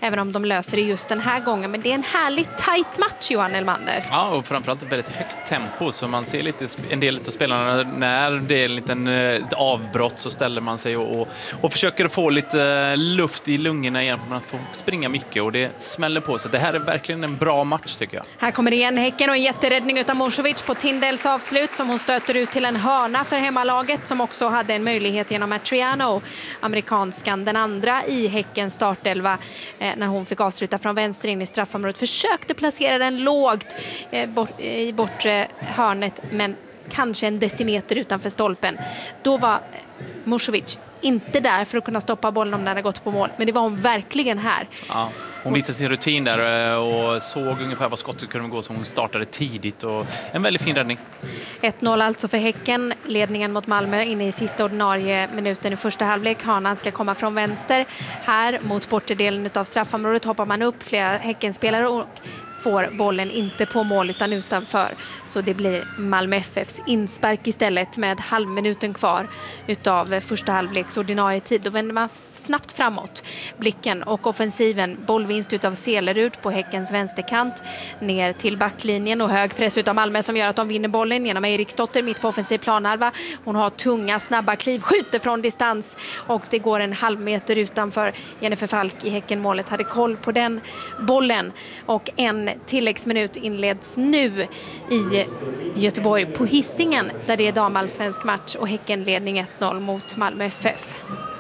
även om de löser det just den här gången. Men det är en härligt tajt match, Johan Elmander. Ja, och framförallt ett väldigt högt tempo, så man ser lite en del av spelarna när det är en liten ett avbrott så ställer man sig och försöker få lite luft i lungorna igen, för man får springa mycket och det smäller på. Så det här är verkligen en bra match, tycker jag. Här kommer det igen Häcken och en jätteräddning utav Mošović på Tindels avslut som hon stöter ut till en hörna för hemmalaget, som också hade en möjlighet genom Matriano, amerikanskan, den andra i Häckens startelva, när hon fick avsluta från vänster in i straffområdet. Försökte placera den lågt i bortre hörnet, men kanske en decimeter utanför stolpen. Då var Mošović inte där för att kunna stoppa bollen om den hade gått på mål, men det var hon verkligen här. Ja, hon visade sin rutin där och såg ungefär vad skottet kunde gå, så hon startade tidigt och en väldigt fin räddning. 1-0 alltså för Häcken, ledningen mot Malmö inne i sista ordinarie minuten i första halvlek. Hörnan ska komma från vänster. Här mot bortedelen av straffområdet hoppar man upp flera Häckenspelare och får bollen inte på mål utan utanför. Så det blir Malmö FFs inspark istället med halvminuten kvar utav första halvleks ordinarie tid. Då vänder man snabbt framåt blicken och offensiven. Bollvinst utav Selerud på Häckens vänsterkant ner till backlinjen och hög press utav Malmö som gör att de vinner bollen genom Eriksdotter mitt på offensiv planhalva. Hon har tunga, snabba kliv, skjuter från distans och det går en halv meter utanför. Jennifer Falk i Häckenmålet hade koll på den bollen och en tilläggsminut inleds nu i Göteborg på Hisingen där det är damallsvensk match och Häcken ledning 1-0 mot Malmö FF.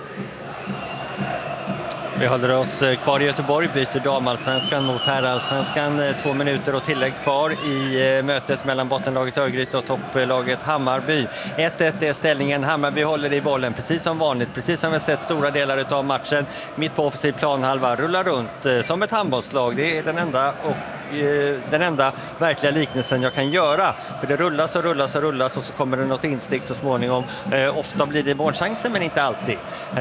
Vi håller oss kvar i Göteborg, byter damallsvenskan mot herrallsvenskan. 2 minuter och tillägg kvar i mötet mellan bottenlaget Örgryte och topplaget Hammarby. 1-1 är ställningen. Hammarby håller i bollen precis som vanligt, precis som vi sett stora delar av matchen. Mitt på offensiv planhalva, rullar runt som ett handbollslag. Det är den enda verkliga liknelsen jag kan göra. För det rullas och rullas och rullas och så kommer det något instick så småningom. Ofta blir det målchanser men inte alltid.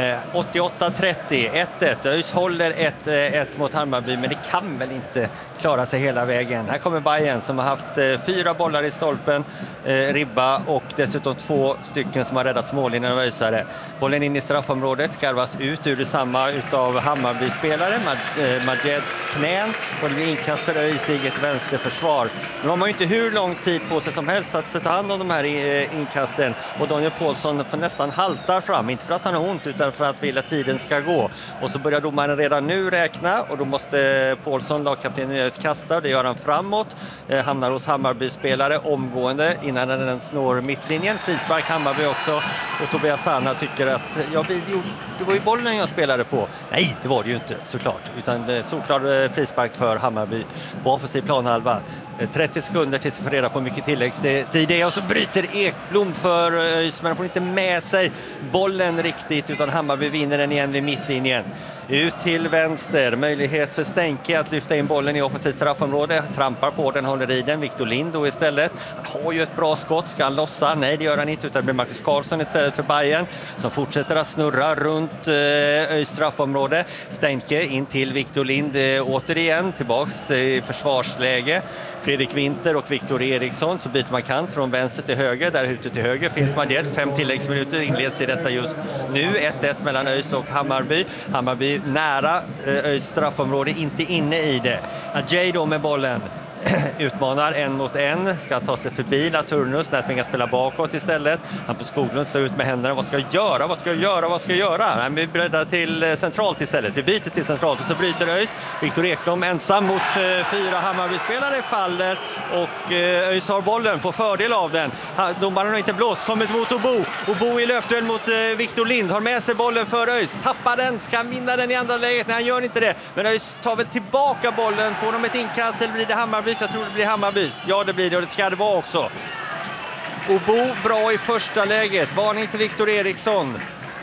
88-30, 1-1. ÖIS håller 1-1 mot Hammarby, men det kan väl inte klara sig hela vägen. Här kommer Bayern som har haft 4 bollar i stolpen, ribba och dessutom 2 stycken som har räddat mållinjen av ÖISare. Bollen in i straffområdet skarvas ut ur detsamma utav Hammarby-spelare, Madjeds knän, och det blir inkast för ÖIS i ett vänsterförsvar. Men de har ju inte hur lång tid på sig som helst att ta hand om de här inkasten, och Daniel Paulsson får nästan haltar fram, inte för att han har ont utan för att vilja tiden ska gå. Och så börjar domaren redan nu räkna och då måste Paulsson, lagkaptenen, kasta, och det gör han framåt. Hamnar hos Hammarby-spelare omgående innan den snår mittlinjen. Frispark Hammarby också, och Tobias Sanna tycker att det var ju bollen jag spelade på. Nej, det var det ju inte såklart, utan solklar frispark för Hammarby på offensiv planhalva. 30 sekunder tills vi får reda på mycket tilläggstid det är, och så bryter Ekblom för ÖIS, men han får inte med sig bollen riktigt, utan Hammarby vinner den igen vid mittlinjen. Ut till vänster, möjlighet för Stänke att lyfta in bollen i offensivt straffområde, trampar på den, håller i den, Victor Lind istället. Han har ju ett bra skott, ska han lossa? Nej, det gör han inte, utan det blir Marcus Karlsson istället för Bayern som fortsätter att snurra runt ÖIS straffområde. Stänke in till Victor Lind återigen, tillbaks i försvarsläge. Fredrik Winter och Viktor Eriksson, så byter man kant från vänster till höger. Där ute till höger finns Madjed. 5 tilläggsminuter inleds i detta just nu. 1-1 mellan ÖIS och Hammarby. Hammarby nära ÖIS straffområde, inte inne i det. Adjei då med bollen. Utmanar 1 mot 1, ska ta sig förbi Laturnus, där tvingas spela bakåt istället. Hampus Skoglund slår ut med händerna. Vad ska jag göra? Nej, vi bredar till centralt istället. Vi byter till centralt och så bryter ÖIS. Viktor Ekblom ensam mot 4 Hammarby-spelare faller och ÖIS har bollen, får fördel av den. Domaren har inte blåst, kommer mot Obo i löpduell mot Victor Lind, har med sig bollen för ÖIS, tappar den, ska han vinna den i andra läget? Nej, han gör inte det, men ÖIS tar väl tillbaka bollen. Får de ett inkast eller blir det Hammarby? Jag tror det blir Hammarbys. Ja, det blir det, och det ska det vara också. Obo bra i första läget. Varning till Viktor Eriksson.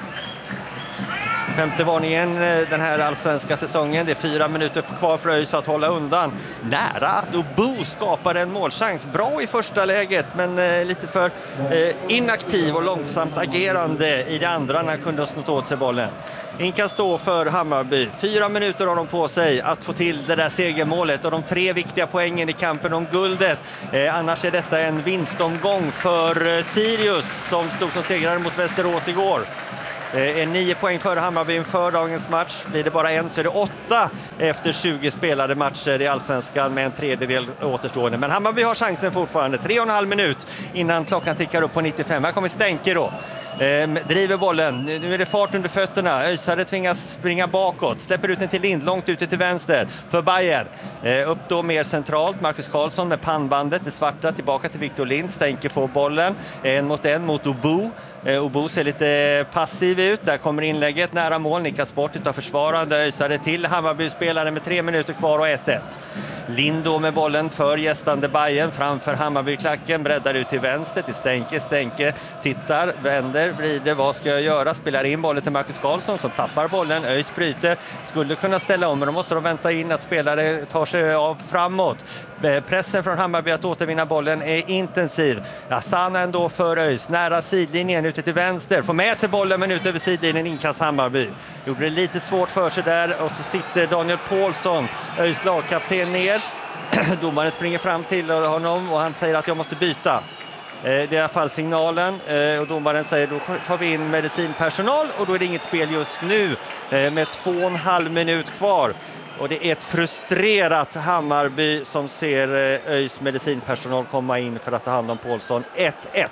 5:e varningen den här allsvenska säsongen. Det är 4 minuter kvar för ÖIS att hålla undan. Nära att Obo skapar en målchans. Bra i första läget, men lite för inaktiv och långsamt agerande i det andra när han kunde ha snott åt sig bollen. Inkast då för Hammarby. 4 minuter har de på sig att få till det där segermålet och de 3 viktiga poängen i kampen om guldet. Annars är detta en vinstomgång för Sirius som stod som segrare mot Västerås igår. Är 9 poäng före Hammarby inför dagens match. Blir det bara en så är det 8 efter 20 spelade matcher i Allsvenskan med en tredjedel återstående. Men Hammarby har chansen fortfarande. 3,5 minut innan klockan tickar upp på 95. Här kommer Stenke då. Driver bollen. Nu är det fart under fötterna. Öysare tvingas springa bakåt. Släpper ut den till Lind, långt ute till vänster för Bayer. Upp då mer centralt. Marcus Karlsson med pannbandet. Det svarta tillbaka till Victor Lind. Stenke får bollen. En mot Obo. Obo ser lite passiv ut. Där kommer inlägget nära mål. Nickas bort utav försvarande. Öysare till Hammarby-spelare med 3 minuter kvar och 1-1. Lind då med bollen för gästande Bayern framför Hammarby-klacken, breddar ut till vänster till Stenke. Stenke tittar, vänder, vrider, vad ska jag göra? Spelar in bollen till Marcus Karlsson som tappar bollen. Öis bryter, skulle kunna ställa om men då måste de vänta in att spelare tar sig av framåt. Pressen från Hammarby att återvinna bollen är intensiv. Sana ändå för Öis, nära sidlinjen ute till vänster. Får med sig bollen men ut över sidlinjen, inkast Hammarby. Gjorde det lite svårt för sig där och så sitter Daniel Paulsson, Öis lagkapten, ner. Domaren springer fram till honom och han säger att jag måste byta. Det är i alla fall signalen och domaren säger då tar vi in medicinpersonal och då är det inget spel just nu med 2,5 minut kvar. Och det är ett frustrerat Hammarby som ser Öis medicinpersonal komma in för att ta hand om Paulsson. 1-1.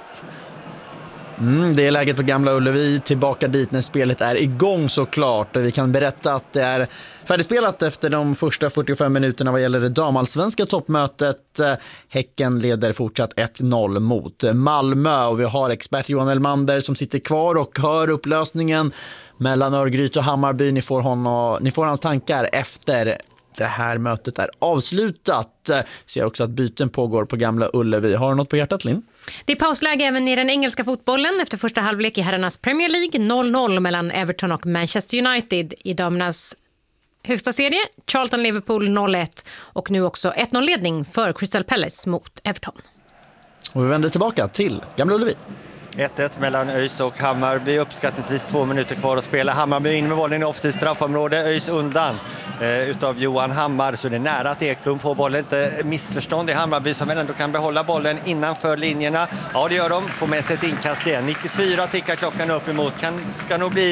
Det är läget på Gamla Ullevi, tillbaka dit när spelet är igång såklart. Vi kan berätta att det är färdigspelat efter de första 45 minuterna vad gäller det damallsvenska toppmötet. Häcken leder fortsatt 1-0 mot Malmö och vi har expert Johan Elmander som sitter kvar och hör upplösningen mellan Örgryte och Hammarby. Ni får hans tankar efter det här mötet är avslutat. Ser också att byten pågår på Gamla Ullevi. Har du något på hjärtat, Linn? Det är pausläge även i den engelska fotbollen efter första halvlek i herrarnas Premier League. 0-0 mellan Everton och Manchester United i damernas högsta serie. Charlton-Liverpool 0-1 och nu också 1-0-ledning för Crystal Palace mot Everton. Och vi vänder tillbaka till Gamla Ullevi. 1-1 mellan Öis och Hammarby, uppskattningsvis 2 minuter kvar att spela. Hammarby in med bollen i offensivt straffområde, Öis undan utav Johan Hammar, så det är nära att Ekblom får bollen. Inte missförstånd i Hammarby som ändå kan behålla bollen innanför linjerna. Ja, det gör de, får med sig ett inkast igen. 94 tickar klockan upp emot, ska nog bli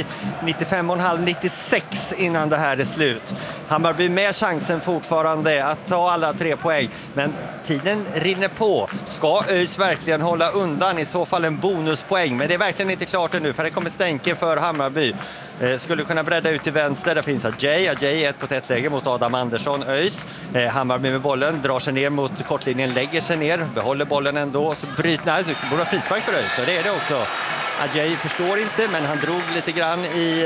95,5-96 innan det här är slut. Hammarby med chansen fortfarande att ta alla 3 poäng, men tiden rinner på. Ska Öis verkligen hålla undan? I så fall en bonuspoäng, men det är verkligen inte klart ännu för det kommer Stenke för Hammarby. Skulle kunna bredda ut till vänster, där finns Ajay 1-1 läge mot Adam Andersson. Öis, Hammarby med bollen, drar sig ner mot kortlinjen, lägger sig ner, behåller bollen ändå, så bryter, det borde vara frispark för Öis, så det är det också. Ajay förstår inte, men han drog lite grann i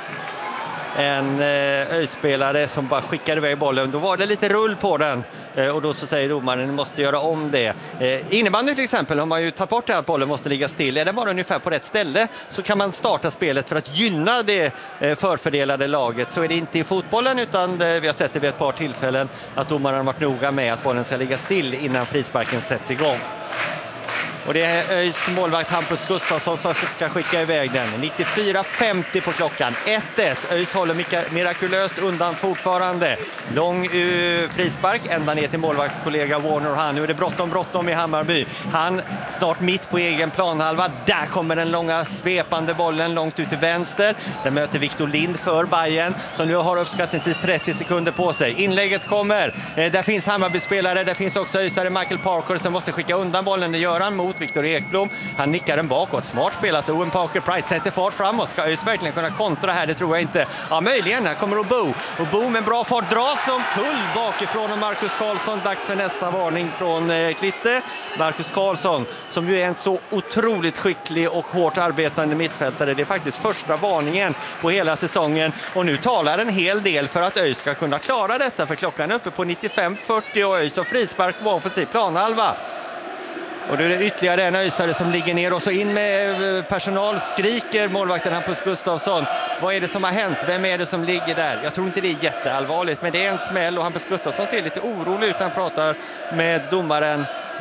en Öis-spelare som bara skickade iväg bollen. Då var det lite rull på den och då så säger domaren, ni måste göra om det. Innebandy till exempel har man ju tagit bort det här att bollen måste ligga still. Är det bara ungefär på rätt ställe så kan man starta spelet för att gynna det förfördelade laget. Så är det inte i fotbollen, utan vi har sett det vid ett par tillfällen att domaren har varit noga med att bollen ska ligga still innan frisparken sätts igång. Och det är Öis målvakt Hampus Gustafsson som ska skicka iväg den. 94:50 på klockan. 1-1. Öis håller mirakulöst undan fortfarande. Lång frispark ända ner till målvaktskollega Warner. Han. Nu är det bråttom i Hammarby. Han snart mitt på egen planhalva. Där kommer den långa svepande bollen långt ut till vänster. Där möter Victor Lind för Bayern som nu har uppskattningsvis 30 sekunder på sig. Inlägget kommer. Där finns Hammarby-spelare. Där finns också Öisare Michael Parker som måste skicka undan bollen. Det gör han mot Victor Ekblom. Han nickar den bakåt. Smart spelat. Owen Parker Price sätter fart framåt. Ska Öis verkligen kunna kontra här? Det tror jag inte. Ja, möjligen. Här kommer Obo. Obo med bra fart dras som kull bakifrån och Marcus Karlsson. Dags för nästa varning från Klitte. Marcus Karlsson som ju är en så otroligt skicklig och hårt arbetande mittfältare. Det är faktiskt första varningen på hela säsongen. Och nu talar en hel del för att Öis ska kunna klara detta. För klockan är uppe på 95:40 och Öis och frispark på offensiv planhalva. Och då är det ytterligare en Öisare som ligger ner och så in med personal, skriker målvakten Hampus Gustafsson. Vad är det som har hänt? Vem är det som ligger där? Jag tror inte det är jätteallvarligt, men det är en smäll och Hampus Gustafsson ser lite orolig ut. Han pratar med domaren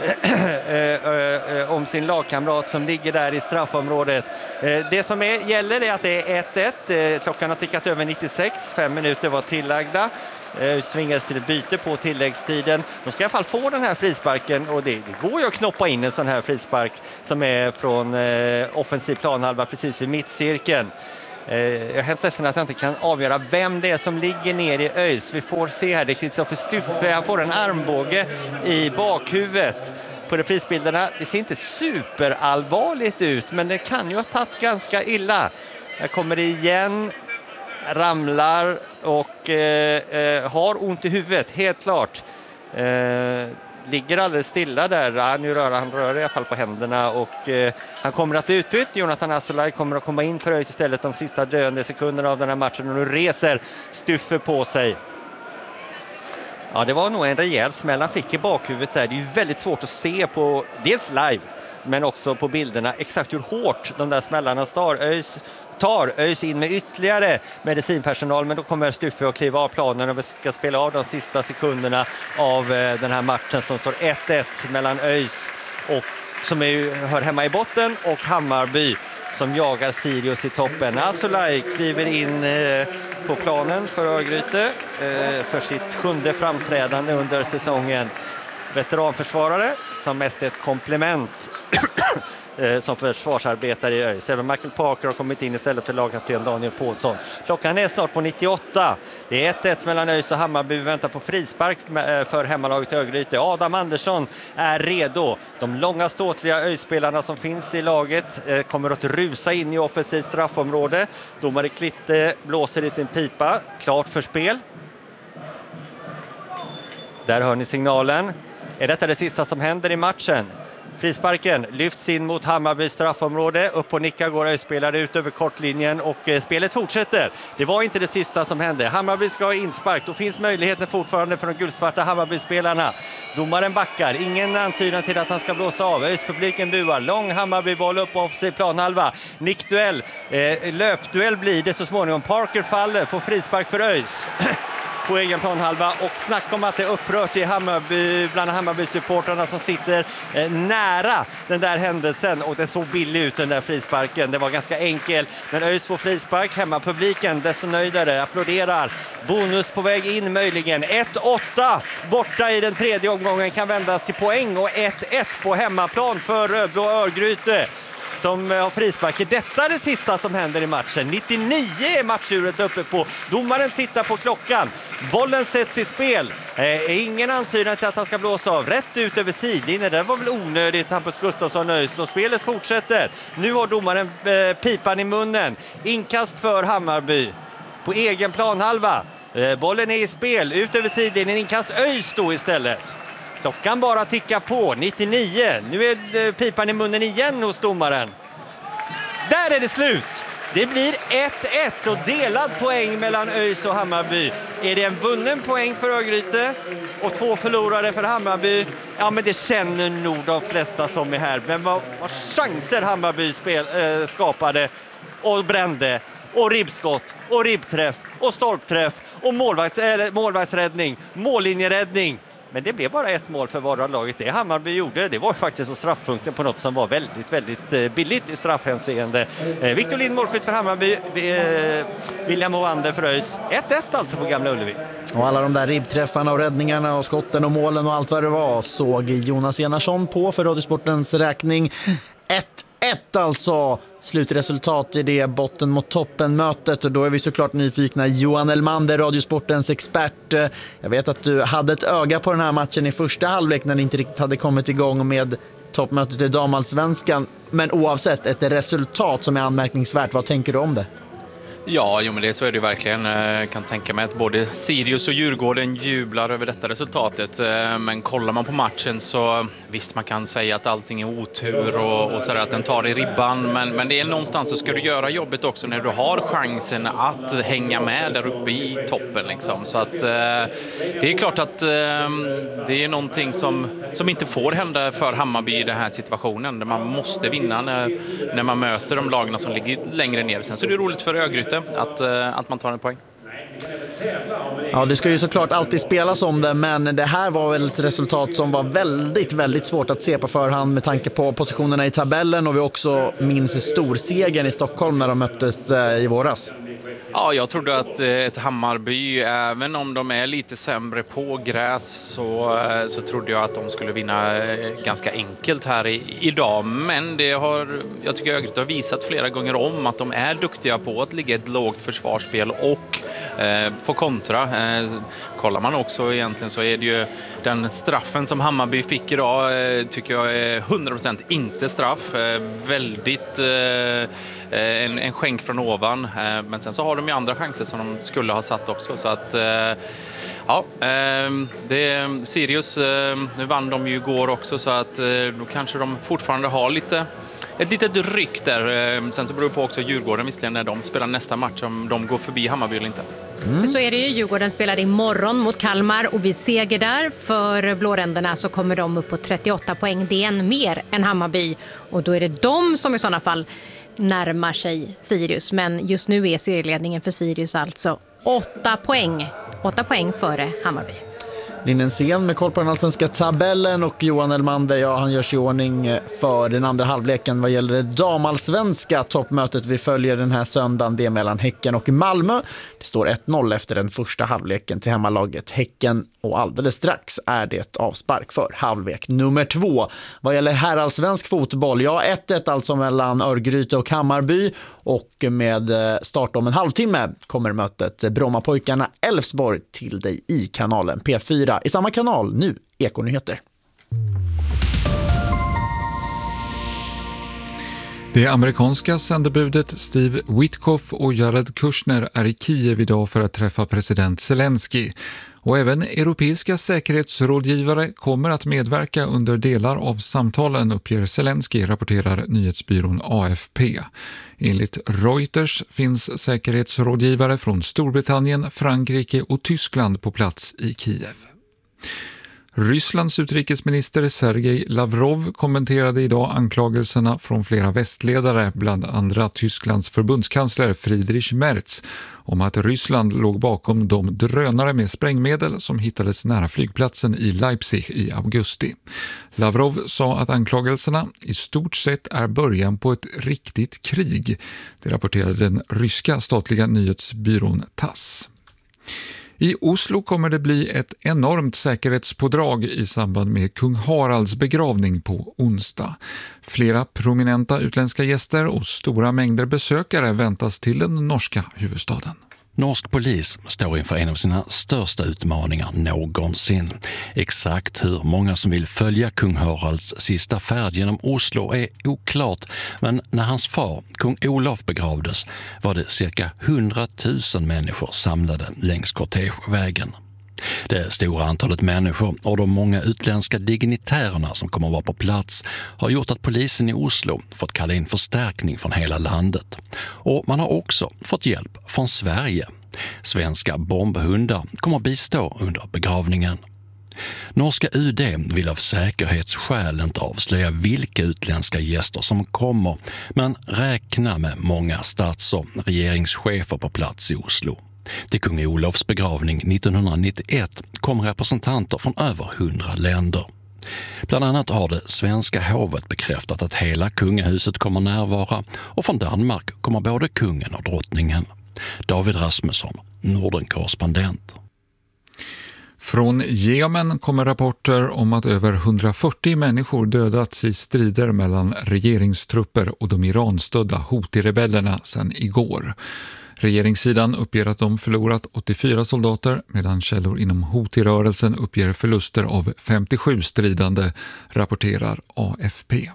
om sin lagkamrat som ligger där i straffområdet. Det som gäller är att det är 1-1. Klockan har tickat över 96. 5 minuter var tillagda. Tvingas till ett byte på tilläggstiden. De ska i alla fall få den här frisparken och det går ju att knoppa in en sån här frispark som är från offensiv planhalva precis vid mittcirkeln. Jag är helt ledsen att jag inte kan avgöra vem det är som ligger ner i ÖIS. Vi får se här, det är Kristoffer Stuffe. Han får en armbåge i bakhuvudet på reprisbilderna. Det ser inte superallvarligt ut, men det kan ju ha tagit ganska illa. Här kommer det igen, ramlar och har ont i huvudet, helt klart. Ligger alldeles stilla där. Han rör i alla fall på händerna och han kommer att bli utbytt. Jonathan Asolaj kommer att komma in för ÖIS istället de sista döende sekunderna av den här matchen, och nu reser Stuffe på sig. Ja, det var nog en rejäl smäll han fick i bakhuvudet där. Det är ju väldigt svårt att se på, dels live men också på bilderna, exakt hur hårt de där smällarna ÖIS in med ytterligare medicinpersonal, men då kommer Stuffe att kliva av planen och vi ska spela av de sista sekunderna av den här matchen som står 1-1 mellan ÖIS och som hör hemma i botten och Hammarby som jagar Sirius i toppen. Asolaj kliver in på planen för Örgryte för sitt 7:e framträdande under säsongen. Veteranförsvarare som mest är ett komplement som försvarsarbetare i ÖIS. Även Michael Parker har kommit in istället för lagkapten Daniel Paulsson. Klockan är snart på 98. Det är 1-1 mellan ÖIS och Hammarby. Vi väntar på frispark för hemmalaget Örgryte. Adam Andersson är redo. De långa ståtliga ÖIS-spelarna som finns i laget kommer att rusa in i offensivt straffområde. Domare Klitte blåser i sin pipa. Klart för spel. Där hör ni signalen. Är detta det sista som händer i matchen? Frisparken lyfts in mot Hammarby straffområde. Upp och nicka går ÖIS-spelare ut över kortlinjen och spelet fortsätter. Det var inte det sista som hände. Hammarby ska ha inspark. Då finns möjligheten fortfarande för de guldsvarta Hammarby-spelarna. Domaren backar. Ingen antydan till att han ska blåsa av. ÖIS-publiken buar. Lång Hammarby-boll upp på sig planhalva. Nickduell. Löpduell blir det så småningom. Parker faller. Får frispark för ÖIS. På egen planhalva, och snack om att det är upprört i Hammarby, bland Hammarby-supportrarna som sitter nära den där händelsen, och det såg billig ut den där frisparken. Det var ganska enkel, men ÖIS får frispark. Hemmapubliken desto nöjdare, applåderar. Bonus på väg in möjligen. 1-8 borta i den tredje omgången kan vändas till poäng, och 1-1 på hemmaplan för Rödblå Örgryte som har frispark. Detta är det sista som händer i matchen. 99 är matchuret uppe på. Domaren tittar på klockan. Bollen sätts i spel. Ingen antydan till att han ska blåsa av. Rätt ut över sidlinjen. Det var väl onödigt, Hampus Gustafsson nöjs. Och spelet fortsätter. Nu har domaren pipan i munnen. Inkast för Hammarby. På egen planhalva. Bollen är i spel. Ut över sidlinjen. Inkast ÖIS då istället. Klockan bara tickar på. 99. Nu är pipan i munnen igen hos domaren. Där är det slut. Det blir 1-1 och delad poäng mellan ÖIS och Hammarby. Är det en vunnen poäng för Örgryte och 2 förlorare för Hammarby? Ja, men det känner nog de flesta som är här. Men vad chanser Hammarby skapade och brände. Och ribbskott och ribbträff och stolpträff och målvaktsräddning, mållinjeräddning. Men det blev bara 1 mål för vardera laget. Det Hammarby gjorde, det var faktiskt på straffpunkten på något som var väldigt, väldigt billigt i straffhänseende. Victor Lind målskytt för Hammarby, William Ovander för ÖIS. 1-1 alltså på Gamla Ullevi. Och alla de där ribbträffarna och räddningarna och skotten och målen och allt vad det var såg Jonas Enarsson på för Radiosportens räkning. 1-1 alltså, slutresultat i det botten mot toppen mötet, och då är vi såklart nyfikna. Johan Elmander, Radiosportens expert. Jag vet att du hade ett öga på den här matchen i första halvlek när det inte riktigt hade kommit igång med toppmötet i damallsvenskan, men oavsett ett resultat som är anmärkningsvärt, vad tänker du om det? Ja, men det så är det verkligen. Jag kan tänka mig att både Sirius och Djurgården jublar över detta resultatet. Men kollar man på matchen så visst, man kan säga att allting är otur och så att den tar i ribban. Men det är någonstans så ska du göra jobbet också när du har chansen att hänga med där uppe i toppen. Liksom. Så att det är klart att det är någonting som inte får hända för Hammarby i den här situationen. Där man måste vinna när man möter de lagarna som ligger längre ner. Sen så är det roligt för Örgryte att man tar en poäng. Ja, det ska ju såklart alltid spelas om det, men det här var väl ett resultat som var väldigt, väldigt svårt att se på förhand med tanke på positionerna i tabellen, och vi också minns storsegern i Stockholm när de möttes i våras. Ja, jag trodde att ett Hammarby, även om de är lite sämre på gräs, så trodde jag att de skulle vinna ganska enkelt här idag. Men jag tycker Örgryte har visat flera gånger om att de är duktiga på att ligga ett lågt försvarsspel och få kontra. Kollar man också egentligen så är det ju den straffen som Hammarby fick idag, tycker jag är 100% inte straff. Väldigt en skänk från ovan. Men sen så har de ju andra chanser som de skulle ha satt också. Så att Sirius, nu vann de ju igår också, så att då kanske de fortfarande har ett litet ryck där. Sen så beror det på också Djurgården visserligen när de spelar nästa match, om de går förbi Hammarby eller inte. För så är det ju, Djurgården spelar imorgon mot Kalmar och vid seger där för blåränderna så kommer de upp på 38 poäng. Det är en mer än Hammarby och då är det de som i sådana fall närmar sig Sirius. Men just nu är serieledningen för Sirius alltså 8 poäng. 8 poäng före Hammarby. Linnensén med koll på den allsvenska tabellen och Johan Elmander, han görs i ordning för den andra halvleken vad gäller det damallsvenska toppmötet vi följer den här söndagen. Det är mellan Häcken och Malmö. Det står 1-0 efter den första halvleken till hemmalaget Häcken och alldeles strax är det ett avspark för halvlek nummer 2. Vad gäller herrallsvensk fotboll, 1-1 alltså mellan Örgryte och Hammarby och med start om en halvtimme kommer mötet Brommapojkarna Elfsborg till dig i kanalen P4. I samma kanal nu, Ekonyheter. Det amerikanska sändebudet Steve Witkoff och Jared Kushner är i Kiev idag för att träffa president Zelensky. Och även europeiska säkerhetsrådgivare kommer att medverka under delar av samtalen, uppger Zelensky, rapporterar nyhetsbyrån AFP. Enligt Reuters finns säkerhetsrådgivare från Storbritannien, Frankrike och Tyskland på plats i Kiev. Rysslands utrikesminister Sergej Lavrov kommenterade idag anklagelserna från flera västledare, bland andra Tysklands förbundskansler Friedrich Merz, om att Ryssland låg bakom de drönare med sprängmedel som hittades nära flygplatsen i Leipzig i augusti. Lavrov sa att anklagelserna i stort sett är början på ett riktigt krig. Det rapporterade den ryska statliga nyhetsbyrån TASS. I Oslo kommer det bli ett enormt säkerhetspådrag i samband med kung Haralds begravning på onsdag. Flera prominenta utländska gäster och stora mängder besökare väntas till den norska huvudstaden. Norsk polis står inför en av sina största utmaningar någonsin. Exakt hur många som vill följa kung Haralds sista färd genom Oslo är oklart, men när hans far, kung Olof, begravdes var det cirka 100 000 människor samlade längs kortegevägen. Det stora antalet människor och de många utländska dignitärerna som kommer att vara på plats har gjort att polisen i Oslo fått kalla in förstärkning från hela landet. Och man har också fått hjälp från Sverige. Svenska bombhundar kommer att bistå under begravningen. Norska UD vill av säkerhetsskäl inte avslöja vilka utländska gäster som kommer, men räkna med många stats- och regeringschefer på plats i Oslo. Till kung Olofs begravning 1991 kom representanter från över 100 länder. Bland annat har det svenska hovet bekräftat att hela kungahuset kommer närvara, och från Danmark kommer både kungen och drottningen. David Rasmusson, Norden-korrespondent. Från Jemen kommer rapporter om att över 140 människor dödats i strider mellan regeringstrupper och de Iranstödda Houthi-rebellerna sedan igår. Regeringssidan uppger att de förlorat 84 soldater, medan källor inom Houthi-rörelsen uppger förluster av 57 stridande, rapporterar AFP.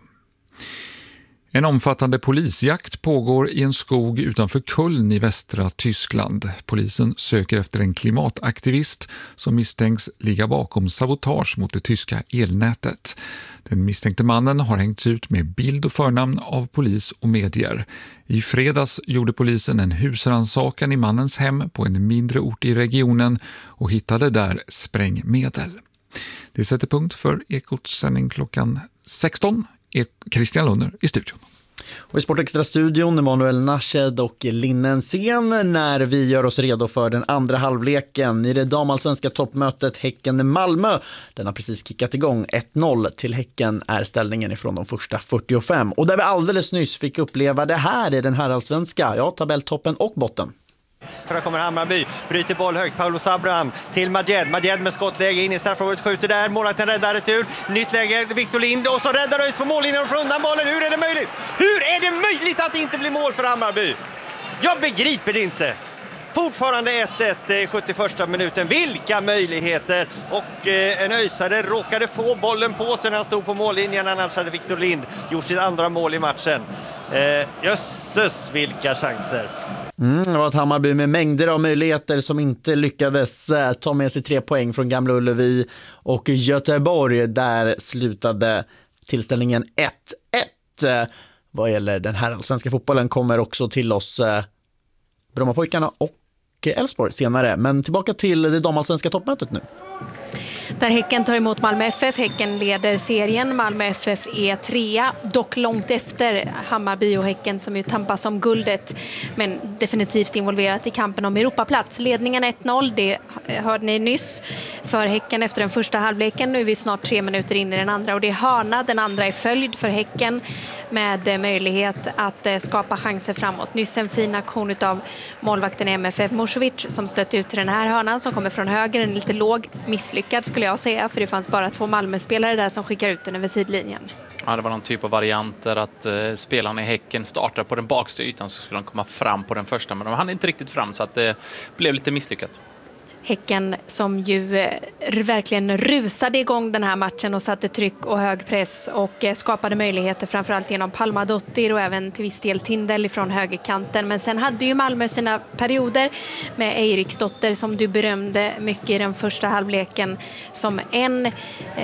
En omfattande polisjakt pågår i en skog utanför Köln i västra Tyskland. Polisen söker efter en klimataktivist som misstänks ligga bakom sabotage mot det tyska elnätet. Den misstänkte mannen har hängts ut med bild och förnamn av polis och medier. I fredags gjorde polisen en husrannsakan i mannens hem på en mindre ort i regionen och hittade där sprängmedel. Det sätter punkt för Ekots sändning klockan 16. Christian Lunner i studion. Och i Sportextra-studion Emanuel Nashed och Linnensén när vi gör oss redo för den andra halvleken i det damallsvenska toppmötet Häcken-Malmö. Den har precis kickat igång. 1-0 till Häcken är ställningen ifrån de första 45. Och där vi alldeles nyss fick uppleva det här i den här allsvenska, tabelltoppen och botten. För här kommer Hammarby, bryter boll högt, Paulus Abraham till Majed med skottläge in i straffområdet, skjuter där, målvakten räddar retur, nytt läge, Victor Lind och så räddar ÖIS på mållinjen och får undan bollen. Hur är det möjligt? Hur är det möjligt att det inte blir mål för Hammarby? Jag begriper det inte. Fortfarande 1-1 i 71 minuten. Vilka möjligheter! Och en öisare råkade få bollen på sig när han stod på mållinjen. Annars hade Victor Lind gjort sitt andra mål i matchen. Jösses, vilka chanser! Det var ett Hammarby med mängder av möjligheter som inte lyckades ta med sig 3 poäng från Gamla Ullevi. Och Göteborg, där slutade tillställningen 1-1. Vad gäller den här allsvenska fotbollen kommer också till oss Brommapojkarna och Elfsborg senare. Men tillbaka till det damallsvenska toppmötet nu. Där Häcken tar emot Malmö FF. Häcken leder serien. Malmö FF är 3, dock långt efter Hammarby och Häcken som ju tampas om guldet. Men definitivt involverat i kampen om Europaplats. Ledningen 1-0, det hörde ni nyss. För Häcken efter den första halvleken. Nu är vi snart 3 minuter in i den andra. Och det är hörna, den andra är följd för Häcken. Med möjlighet att skapa chanser framåt. Nyss en fin aktion av målvakten MFF Mošović som stött ut till den här hörnan som kommer från höger. En lite låg, misslyckad skulle jag säga, för det fanns bara 2 Malmö-spelare där som skickar ut den över sidlinjen. Ja, det var någon typ av varianter att spelarna i Häcken startar på den baksta ytan så skulle de komma fram på den första, men de hann inte riktigt fram så att det blev lite misslyckat. Häcken som ju verkligen rusade igång den här matchen och satte tryck och hög press och skapade möjligheter framförallt genom Palmadottir och även till viss del Tindell från högerkanten. Men sen hade ju Malmö sina perioder med Eiriksdotter som du berömde mycket i den första halvleken som en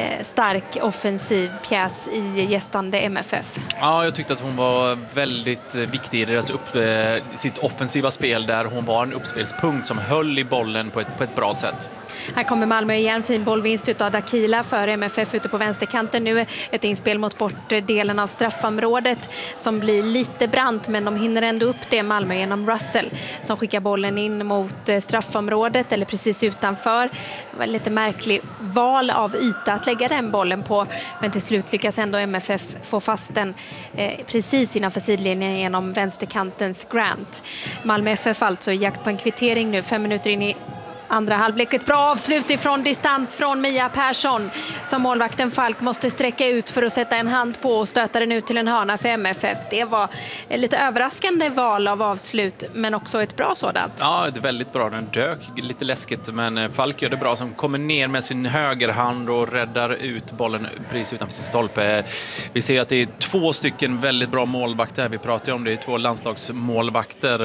stark offensiv pjäs i gästande MFF. Ja, jag tyckte att hon var väldigt viktig i deras sitt offensiva spel där hon var en uppspelspunkt som höll i bollen på ett bra sätt. Här kommer Malmö igen, fin bollvinst utav Dakila för MFF ute på vänsterkanten. Nu ett inspel mot bortdelen av straffområdet som blir lite brant, men de hinner ändå upp det Malmö genom Russell som skickar bollen in mot straffområdet eller precis utanför. Det var en lite märklig val av yta att lägga den bollen på, men till slut lyckas ändå MFF få fast den precis innanför sidlinjen genom vänsterkantens Grant. Malmö FF alltså i jakt på en kvittering nu, 5 minuter in i andra halvlek. Ett bra avslut ifrån distans från Mia Persson som målvakten Falk måste sträcka ut för att sätta en hand på och stöta den ut till en hörna för MFF. Det var ett lite överraskande val av avslut, men också ett bra sådant. Ja, det är väldigt bra. Den dök lite läskigt, men Falk gör det bra som kommer ner med sin högerhand och räddar ut bollen precis utanför sin stolpe. Vi ser att det är 2 stycken väldigt bra målvakter. Vi pratar ju om det, är 2 landslagsmålvakter.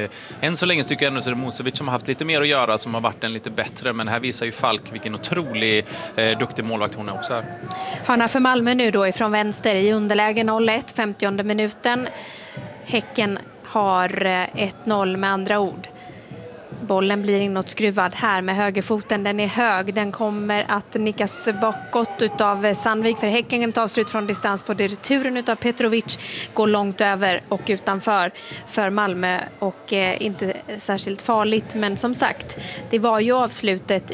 Än så länge tycker jag ändå så är det Mošović som har haft lite mer att göra, som har varit den lite bättre, men här visar ju Falk vilken otrolig duktig målvakt hon är också här. Hörna för Malmö nu då ifrån vänster i underläge 0-1, 50:e minuten. Häcken har 1-0 med andra ord. Bollen blir inåtskruvad här med högerfoten. Den är hög. Den kommer att nickas bakåt utav Sandvik för Häcken. Ett avslut från distans på returen utav Petrovic. Går långt över och utanför för Malmö. Och inte särskilt farligt. Men som sagt, det var ju avslutet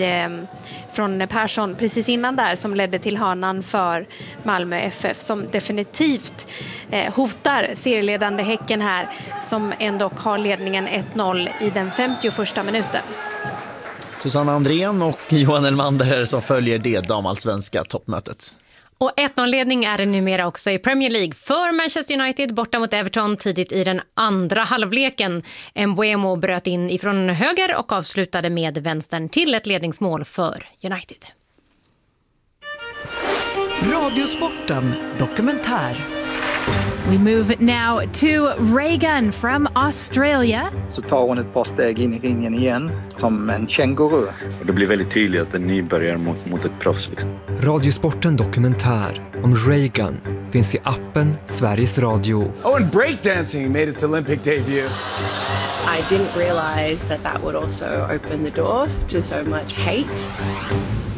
från Persson precis innan där som ledde till hörnan för Malmö FF. Som definitivt hotar serieledande Häcken här. Som ändå har ledningen 1-0 i den 51:a minuten. Susanna Andrén och Johan Elmander som följer det damallsvenska toppmötet. Och 1-0-ledning är det numera också i Premier League för Manchester United borta mot Everton tidigt i den andra halvleken. Mbeumo bröt in ifrån höger och avslutade med vänstern till ett ledningsmål för United. Radiosporten dokumentär. We move now to Reagan from Australia. Så tar hon ett par steg in i ringen igen, som en känguru. Och det blir väldigt tydligt att en nybörjare mot ett proffs. Liksom. Radiosporten dokumentär om Reagan finns i appen Sveriges Radio. Oh, and breakdancing made its Olympic debut. I didn't realize that would also open the door to so much hate.